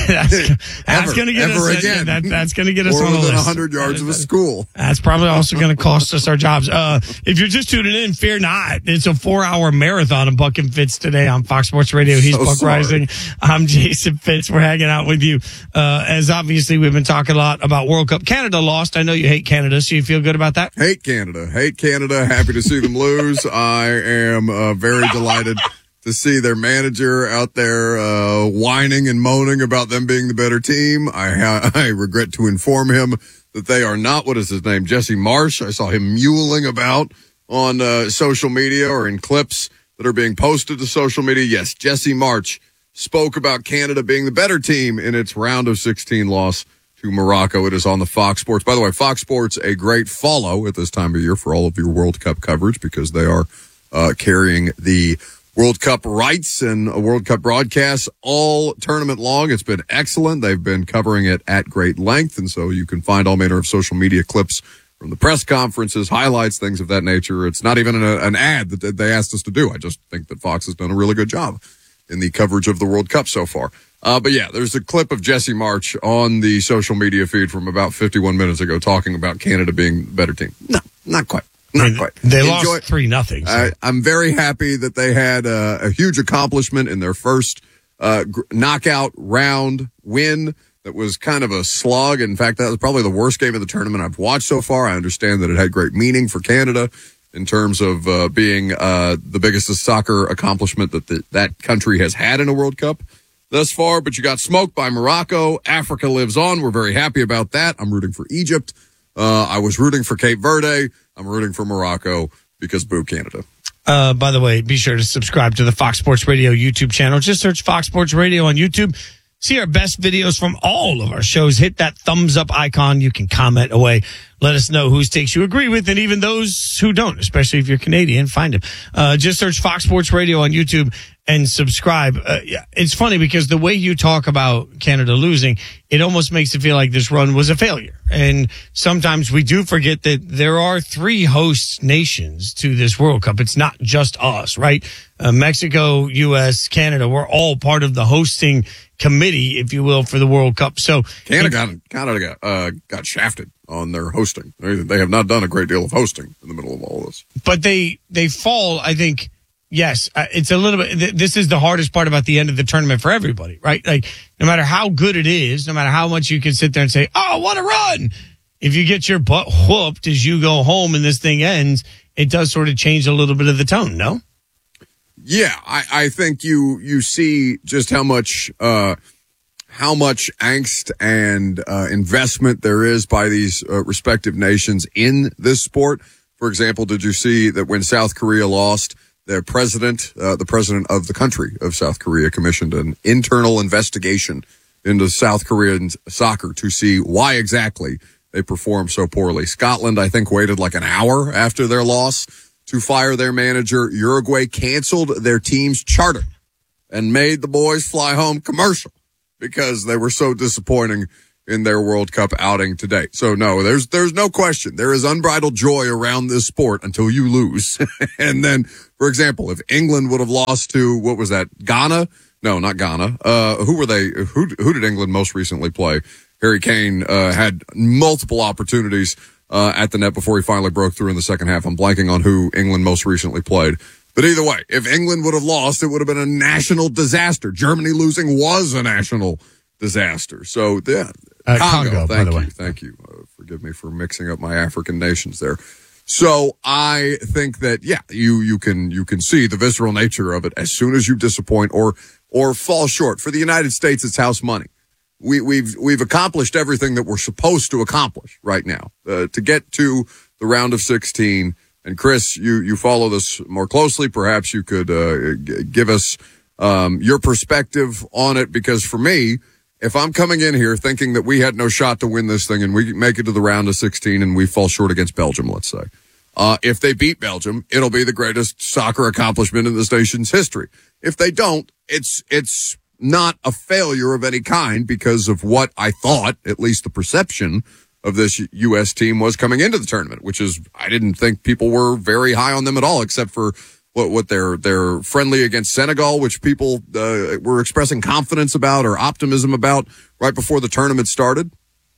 that's that's going to get ever us again. That, that's going to get us or on the within list. one hundred yards of a school. That's probably also going to cost us our jobs. Uh, if you're just tuning in, fear not. It's a four-hour marathon of Buck and Fitz today on Fox Sports Radio. He's so Buck sorry. Rising. I'm Jason Fitz. We're hanging out with you. Uh, as obviously we've been talking a lot about World Cup. Canada lost. I know you hate Canada, so you feel good about that? Hate Canada. Hate Canada. Happy to see them lose. I am uh, very delighted to see their manager out there uh, whining and moaning about them being the better team. I, ha- I regret to inform him that they are not. What is his name? Jesse Marsh. I saw him mewling about on uh, social media or in clips that are being posted to social media. Yes, Jesse Marsh spoke about Canada being the better team in its round of sixteen loss to Morocco. It is on the Fox Sports. By the way, Fox Sports, a great follow at this time of year for all of your World Cup coverage because they are uh, carrying the World Cup rights and a World Cup broadcast all tournament long. It's been excellent. They've been covering it at great length. And so you can find all manner of social media clips from the press conferences, highlights, things of that nature. It's not even an, an ad that they asked us to do. I just think that Fox has done a really good job in the coverage of the World Cup so far. Uh, but yeah, there's a clip of Jesse Marsh on the social media feed from about fifty-one minutes ago talking about Canada being the better team. No, not quite. Not I mean, quite. They Enjoy- lost three nothing. So. I, I'm very happy that they had uh, a huge accomplishment in their first uh, gr- knockout round win. That was kind of a slog. In fact, that was probably the worst game of the tournament I've watched so far. I understand that it had great meaning for Canada in terms of uh, being uh, the biggest soccer accomplishment that the, that country has had in a World Cup thus far. But you got smoked by Morocco. Africa lives on. We're very happy about that. I'm rooting for Egypt. Uh, I was rooting for Cape Verde. I'm rooting for Morocco because boo Canada. Uh, by the way, be sure to subscribe to the Fox Sports Radio YouTube channel. Just search Fox Sports Radio on YouTube. See our best videos from all of our shows. Hit that thumbs up icon. You can comment away. Let us know whose takes you agree with and even those who don't, especially if you're Canadian. Find them. Uh, just search Fox Sports Radio on YouTube and subscribe. Uh, yeah, it's funny because the way you talk about Canada losing, it almost makes it feel like this run was a failure. And sometimes we do forget that there are three host nations to this World Cup. It's not just us, right? Uh, Mexico, U S, Canada, we're all part of the hosting committee, if you will, for the World Cup. So Canada got, Canada got, uh, got shafted on their hosting. They, they have not done a great deal of hosting in the middle of all of this. But they, they fall, I think, yes, uh, it's a little bit, th- this is the hardest part about the end of the tournament for everybody, right? Like, no matter how good it is, no matter how much you can sit there and say, oh, what a run. If you get your butt whooped as you go home and this thing ends, it does sort of change a little bit of the tone, no? yeah, I, I think you you see just how much uh, how much angst and uh, investment there is by these uh, respective nations in this sport. For example, did you see that when South Korea lost, their president, uh, the president of the country of South Korea, commissioned an internal investigation into South Korean soccer to see why exactly they performed so poorly. Scotland, I think, waited like an hour after their loss to fire their manager. Uruguay canceled their team's charter and made the boys fly home commercial because they were so disappointing in their World Cup outing today. So no, there's there's no question. There is unbridled joy around this sport until you lose. And then, for example, if England would have lost to, what was that, Ghana? No, not Ghana. Uh, who were they? Who who did England most recently play? Harry Kane uh, had multiple opportunities uh, at the net before he finally broke through in the second half. I'm blanking on who England most recently played. But either way, if England would have lost, it would have been a national disaster. Germany losing was a national disaster. So, yeah. Uh, Congo, Congo, thank by the you. way. Thank you. Uh, forgive me for mixing up my African nations there. So I think that, yeah, you, you can, you can see the visceral nature of it as soon as you disappoint or, or fall short. For the United States, it's house money. We, we've, we've accomplished everything that we're supposed to accomplish right now, uh, to get to the round of sixteen. And Chris, you, you follow this more closely. Perhaps you could, uh, g- give us, um, your perspective on it, because for me, if I'm coming in here thinking that we had no shot to win this thing and we make it to the round of sixteen and we fall short against Belgium, let's say, uh, if they beat Belgium, it'll be the greatest soccer accomplishment in this nation's history. If they don't, it's, it's not a failure of any kind because of what I thought, at least the perception of this U S team was coming into the tournament, which is, I didn't think people were very high on them at all, except for what, what they're, they're friendly against Senegal, which people, uh, were expressing confidence about or optimism about right before the tournament started.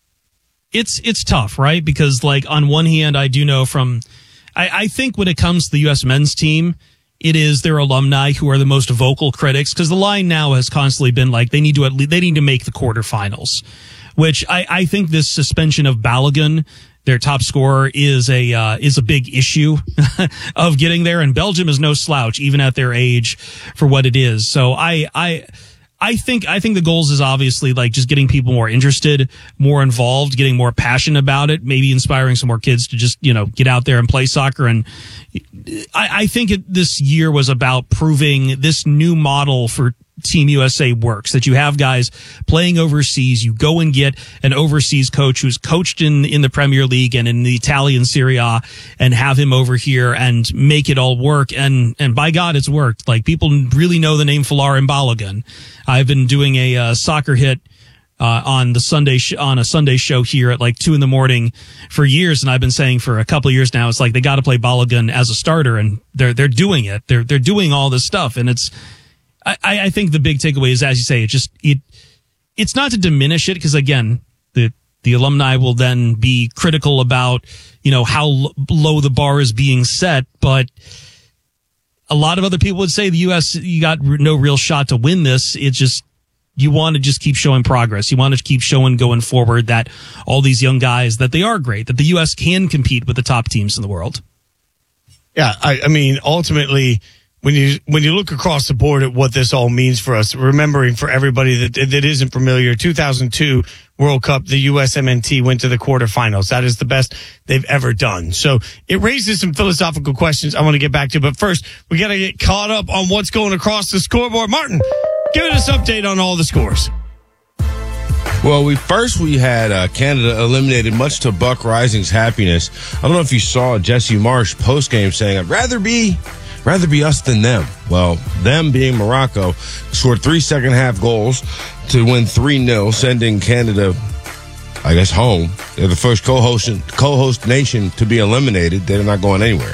It's, it's tough, right? Because like on one hand, I do know from, I, I think when it comes to the U S men's team, it is their alumni who are the most vocal critics, because the line now has constantly been like they need to at least, they need to make the quarterfinals, which I, I think this suspension of Balogun, their top scorer, is a uh, is a big issue of getting there. And Belgium is no slouch, even at their age, for what it is. So I I. I think, I think the goals is obviously like just getting people more interested, more involved, getting more passionate about it, maybe inspiring some more kids to just, you know, get out there and play soccer. And I, I think it, this year was about proving this new model for Team U S A works, that you have guys playing overseas. You go and get an overseas coach who's coached in, in the Premier League and in the Italian Serie A and have him over here and make it all work. And, and by God, it's worked. Like people really know the name Folarin Balogun. I've been doing a uh, soccer hit Uh, on the Sunday, sh- on a Sunday show here at like two in the morning for years. And I've been saying for a couple of years now, it's like they got to play Balogun as a starter, and they're, they're doing it. They're, they're doing all this stuff. And it's, I, I think the big takeaway is, as you say, it just, it, it's not to diminish it. Cause again, the, the alumni will then be critical about, you know, how l- low the bar is being set. But a lot of other people would say the U S, you got r- no real shot to win this. It's just, you want to just keep showing progress. You want to keep showing going forward that all these young guys, that they are great, that the U S can compete with the top teams in the world. Yeah, I, I mean, ultimately, when you when you look across the board at what this all means for us, remembering for everybody that that isn't familiar, two thousand two World Cup, the U S M N T went to the quarterfinals. That is the best they've ever done. So it raises some philosophical questions I want to get back to. But first, we got to get caught up on what's going across the scoreboard. Martin, give us an update on all the scores. Well, we first we had uh, Canada eliminated, much to Buck Rising's happiness. I don't know if you saw Jesse Marsh post-game saying, I'd rather be rather be us than them. Well, them being Morocco scored three second half goals to win three nil, sending Canada, I guess, home. They're the first co-host, co-host nation to be eliminated. They're not going anywhere.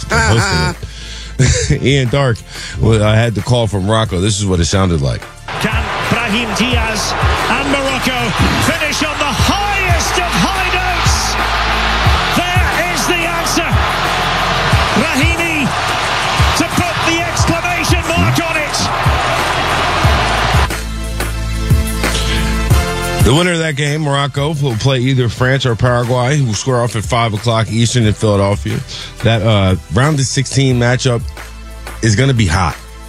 Ian Dark well, I had the call from Morocco. This is what it sounded like. Can Brahim Diaz and Morocco finish on the highest of high notes? There is the answer. Rahimi to put the exclamation mark on it. The winner of that game, Morocco, will play either France or Paraguay, who will square off at five o'clock Eastern in Philadelphia. That uh, round of sixteen matchup is going to be hot.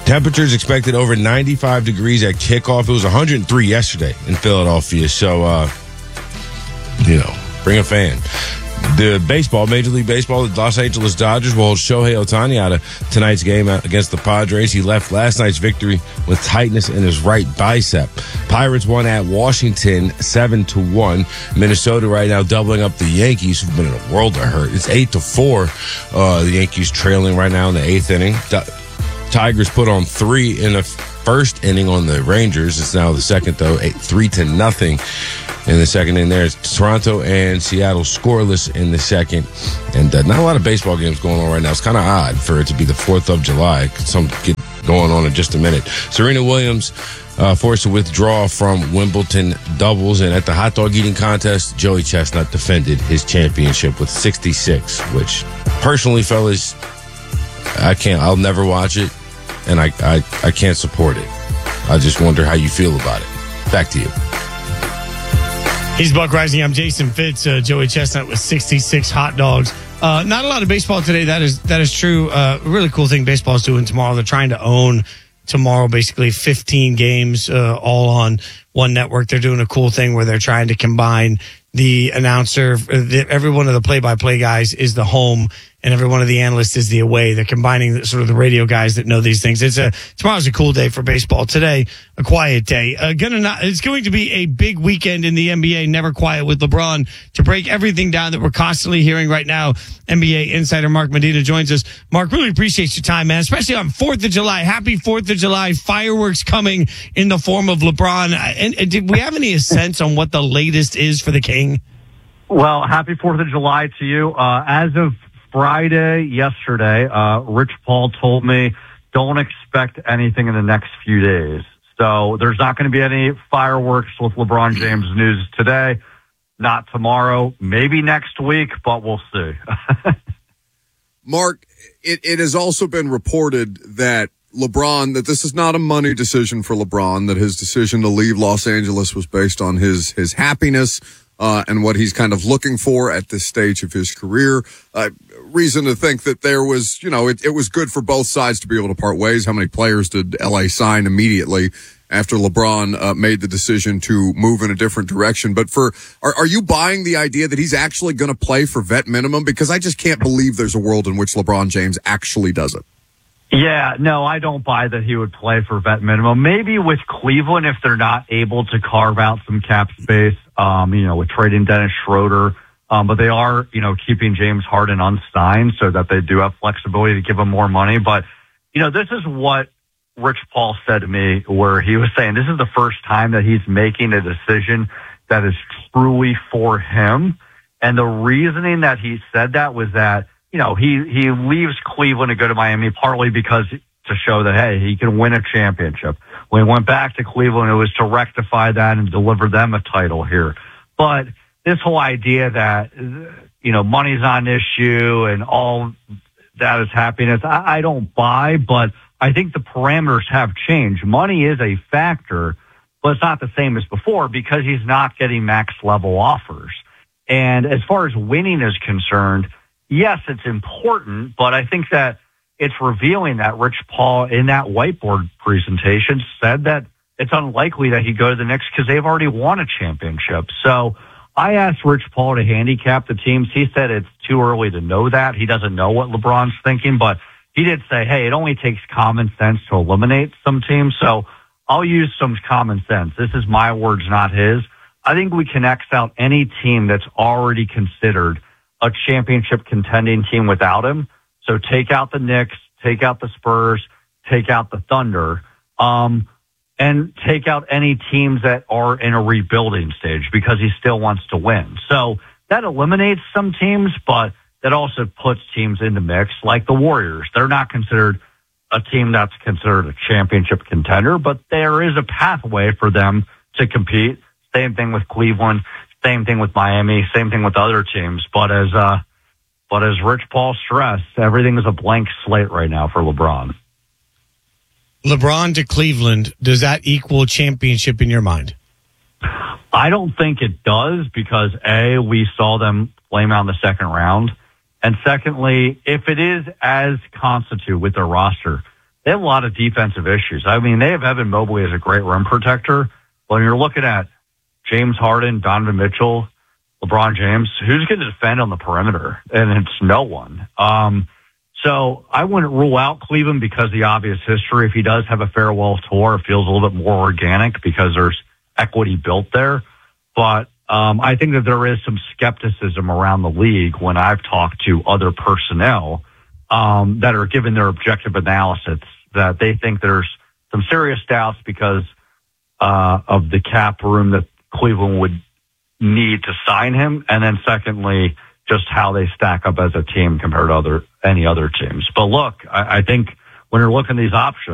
Temperatures expected over ninety-five degrees at kickoff. It was one hundred three yesterday in Philadelphia. So, uh, you know, bring a fan. The baseball, Major League Baseball, the Los Angeles Dodgers will hold Shohei Ohtani out of tonight's game against the Padres. He left last night's victory with tightness in his right bicep. Pirates won at Washington seven to one. Minnesota right now doubling up the Yankees, who've been in a world of hurt. It's eight to four. Uh, the Yankees trailing right now in the eighth inning. Tigers put on three in the first inning on the Rangers. It's now the second, though, eight, three to nothing in the second inning there. It's Toronto and Seattle scoreless in the second. And uh, not a lot of baseball games going on right now. It's kind of odd for it to be the fourth of July. Some get going on in just a minute. Serena Williams uh, forced to withdraw from Wimbledon doubles. And at the hot dog eating contest, Joey Chestnut defended his championship with sixty-six, which personally, fellas, I can't, I'll never watch it. And I, I, I can't support it. I just wonder how you feel about it. Back to you. He's Buck Rising. I'm Jason Fitz. Uh, Joey Chestnut with sixty-six hot dogs. Uh, not a lot of baseball today. That is that is true. Uh, a really cool thing baseball's doing tomorrow. They're trying to own tomorrow basically fifteen games uh, all on one network. They're doing a cool thing where they're trying to combine the announcer. The, every one of the play-by-play guys is the home, and every one of the analysts is the away. They're combining the, sort of the radio guys that know these things. It's a tomorrow's a cool day for baseball. Today, a quiet day. Uh, gonna not, it's going to be a big weekend in the N B A. Never quiet with LeBron. To break everything down that we're constantly hearing right now, N B A insider Mark Medina joins us. Mark, really appreciate your time, man. Especially on Fourth of July. Happy Fourth of July. Fireworks coming in the form of LeBron. And, and did we have any sense on what the latest is for the King? Well, happy Fourth of July to you. Uh, as of Friday, yesterday, uh, Rich Paul told me, don't expect anything in the next few days. So there's not going to be any fireworks with LeBron James news today, not tomorrow, maybe next week, but we'll see. Mark, it, it has also been reported that LeBron, that this is not a money decision for LeBron, that his decision to leave Los Angeles was based on his, his happiness, Uh, and what he's kind of looking for at this stage of his career. Uh, reason to think that there was, you know, it, it was good for both sides to be able to part ways. How many players did L A sign immediately after LeBron uh, made the decision to move in a different direction? But for, are, are you buying the idea that he's actually going to play for vet minimum? Because I just can't believe there's a world in which LeBron James actually does it. Yeah, no, I don't buy that he would play for vet minimum. Maybe with Cleveland if they're not able to carve out some cap space, um, you know, with trading Dennis Schroeder. Um, but they are, you know, keeping James Harden unsigned so that they do have flexibility to give him more money. But, you know, this is what Rich Paul said to me, where he was saying this is the first time that he's making a decision that is truly for him. And the reasoning that he said that was that, you know, he, he leaves Cleveland to go to Miami partly because to show that, hey, he can win a championship. When he went back to Cleveland, it was to rectify that and deliver them a title here. But this whole idea that, you know, money's not an issue and all that is happiness, I, I don't buy, but I think the parameters have changed. Money is a factor, but it's not the same as before because he's not getting max level offers. And as far as winning is concerned, yes, it's important, but I think that it's revealing that Rich Paul in that whiteboard presentation said that it's unlikely that he'd go to the Knicks because they've already won a championship. So I asked Rich Paul to handicap the teams. He said it's too early to know that. He doesn't know what LeBron's thinking, but he did say, hey, it only takes common sense to eliminate some teams. So I'll use some common sense. This is my words, not his. I think we can X out any team that's already considered a championship contending team without him. So take out the Knicks, take out the Spurs, take out the Thunder, um, and take out any teams that are in a rebuilding stage because he still wants to win. So that eliminates some teams, but that also puts teams in the mix like the Warriors. They're not considered a team that's considered a championship contender, but there is a pathway for them to compete. Same thing with Cleveland. Same thing with Miami, same thing with other teams. But as uh, but as Rich Paul stressed, everything is a blank slate right now for LeBron. LeBron to Cleveland, does that equal championship in your mind? I don't think it does because, A, we saw them flame out in the second round. And secondly, if it is as constituted with their roster, they have a lot of defensive issues. I mean, they have Evan Mobley as a great rim protector. When you're looking at James Harden, Donovan Mitchell, LeBron James, who's going to defend on the perimeter? And it's no one. Um, so I wouldn't rule out Cleveland because of the obvious history. If he does have a farewell tour, it feels a little bit more organic because there's equity built there. But um, I think that there is some skepticism around the league when I've talked to other personnel um, that are given their objective analysis that they think there's some serious doubts because uh, of the cap room that Cleveland would need to sign him. And then secondly, just how they stack up as a team compared to other any other teams. But look, I, I think when you're looking at these options,